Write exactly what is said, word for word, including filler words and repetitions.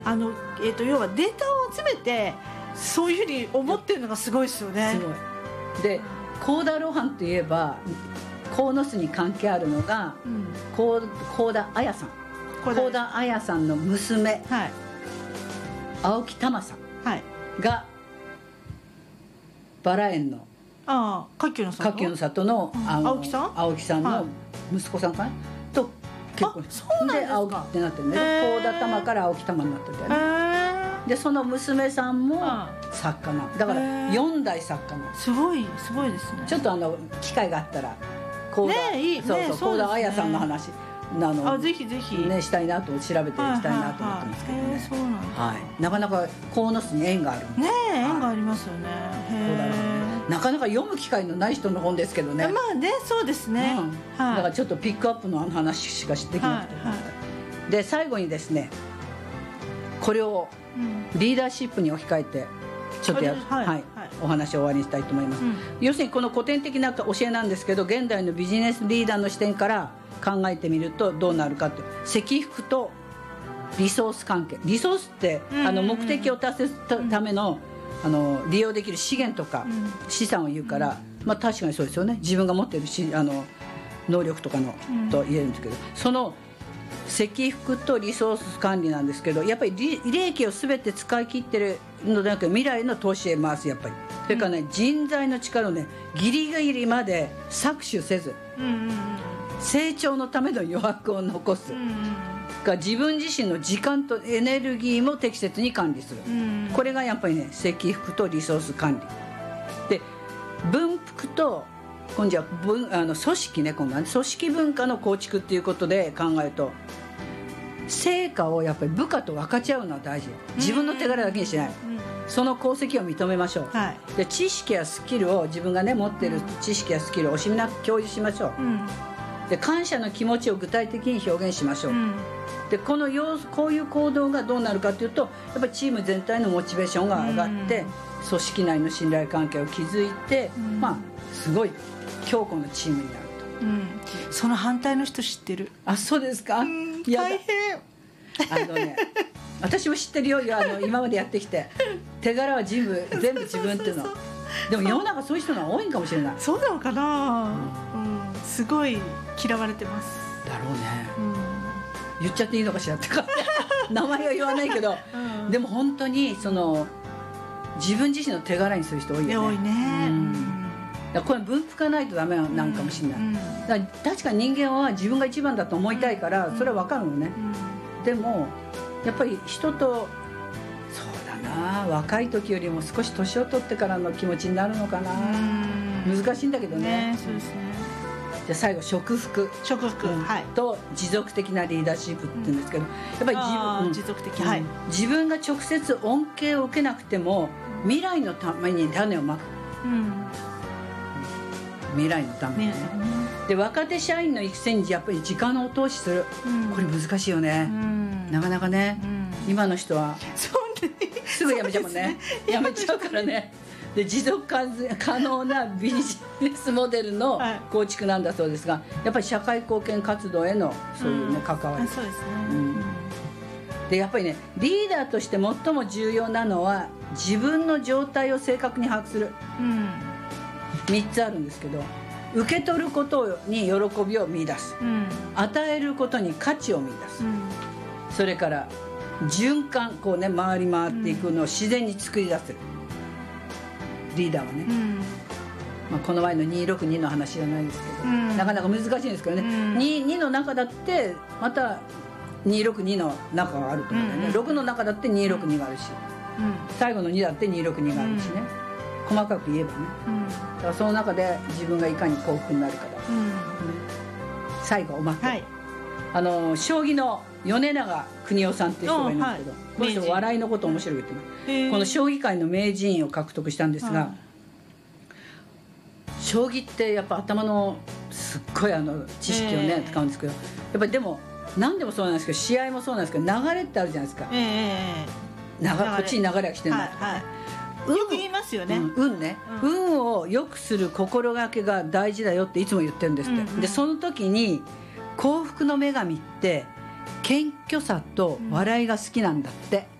あの、えー、と要はデータを集めてそういうふうに思ってるのがすごいですよね。 すごい。で幸田露伴といえば鴻巣に関係あるのが、うん、幸田綾さん幸田綾さんの娘、はい、青木珠さんがバラ園のああ花厩の里の里の、うん、あの青木さん青木さんの息子さんかな、はい、と結婚してで青木ってなってるんで幸田珠から青木珠になっててね。でその娘さんも作家なのだからよん代作家なの。 すごいすごいですね。 ちょっとあの機会があったら幸田、 ねいいそうそう幸田綾さんの話なのあぜひぜひねしたいなと調べていきたいなと思ってますけどね。 そうなんだ。 はい。なかなか鴻巣に縁がある。 ね縁がありますよね。 なかなか読む機会のない人の本ですけどね。 まあねそうですね。 だからちょっとピックアップの話しかできなくて。で最後にですねこれをリーダーシップに置き換えてちょっとや、はいはい、お話を終わりにしたいと思います、うん、要するにこの古典的な教えなんですけど現代のビジネスリーダーの視点から考えてみるとどうなるかって積福とリソース関係リソースってあの目的を達成するための、あの利用できる資源とか資産を言うから、まあ、確かにそうですよね。自分が持っているしあの能力とかのと言えるんですけどその積福とリソース管理なんですけどやっぱり利益を全て使い切ってるのではなく未来の投資へ回すやっぱりそれからね、うん、人材の力をねギリギリまで搾取せず、うんうんうん、成長のための余白を残す、うんうん、が自分自身の時間とエネルギーも適切に管理する、うんうん、これがやっぱりね積福とリソース管理で分福と今度は分あの組織ね今度はね組織文化の構築っていうことで考えると成果をやっぱり部下と分かち合うのは大事。自分の手柄だけにしない、うん、その功績を認めましょう、はい、で知識やスキルを自分がね持っている知識やスキルを惜しみなく共有しましょう、うん、で感謝の気持ちを具体的に表現しましょう、うん、でこの要こういう行動がどうなるかというとやっぱりチーム全体のモチベーションが上がって、うん、組織内の信頼関係を築いて、うん、まあすごい強固なチームになると、うん、 その反対の人知ってる。 あそうですか、うん、 大変あのね私も知ってるよあの今までやってきて手柄は全部全部自分っていうのでも世の中そういう人が多いかもしれない。 そうなのかな、うんうん、すごい嫌われてますだろうね、うん、言っちゃっていいのかしらってか名前は言わないけど、うん、でも本当にその自分自身の手柄にする人多いよね。 多いね、うんだからこれ分布がないとダメなんかもしれない、うんうん、だから確かに人間は自分が一番だと思いたいからそれは分かるのね、うん、でもやっぱり人とそうだな若い時よりも少し年を取ってからの気持ちになるのかな、うん、難しいんだけど ね, ねそうですね。 じゃあ最後食福食福、うんはい、 と持続的なリーダーシップって言うんですけど、うん、やっぱり自分、うん、 持続的、はい、 自分が直接恩恵を受けなくても未来のために種をまく、うん未来のために ね, ねで若手社員の育成にやっぱり時間を投資する、うん、これ難しいよね、うん、なかなかね、うん、今の人はすぐ辞めちゃうもん ね, ね辞めちゃうからねで持続可能なビジネスモデルの構築なんだそうですがやっぱり社会貢献活動へのそういう、ねうん、関わりそうですね、 うん、でやっぱりねリーダーとして最も重要なのは自分の状態を正確に把握する、うんみっつあるんですけど受け取ることに喜びを見出す、うん、与えることに価値を見出す、うん、それから循環こうね回り回っていくのを自然に作り出せる、うん、リーダーはね、うんまあ、この前のにひゃくろくじゅうにの話じゃないですけど、うん、なかなか難しいんですけどね、うん、に, にの中だってまたにひゃくろくじゅうにの中があると思うんだよね、うん、ろくの中だってにひゃくろくじゅうにがあるし、うん、最後のにだってにひゃくろくじゅうにがあるしね、うん、細かく言えばね、うんだからその中で自分がいかに幸福になるかだ、うん、最後おまけ、はい、あの将棋の米長邦夫さんっていう人がいるんですけど、はい、この人笑いのこと面白い言ってますこの将棋界の名人を獲得したんですが、将棋ってやっぱ頭のすっごいあの知識をね使うんですけどやっぱりでも何でもそうなんですけど試合もそうなんですけど流れってあるじゃないですか、えー、流こっちに流れが来てるんだとかね、はいはいよく言いますよね、 うん、運ね、うん、運を良くする心がけが大事だよっていつも言ってるんですって、うんうん、でその時に幸福の女神って謙虚さと笑いが好きなんだって、